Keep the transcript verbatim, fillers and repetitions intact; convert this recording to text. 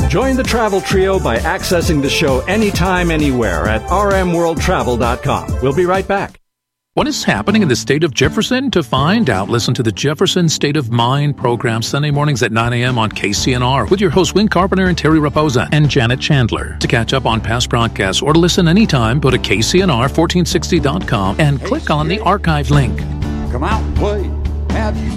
Join the Travel Trio by accessing the show anytime, anywhere at r m world travel dot com. We'll be right back. What is happening in the state of Jefferson? To find out, listen to the Jefferson State of Mind program Sunday mornings at nine a.m. on K C N R with your hosts Wing Carpenter and Terry Raposa and Janet Chandler. To catch up on past broadcasts or to listen anytime, go to K C N R fourteen sixty dot com and click on the archive link. Come out and play. Have you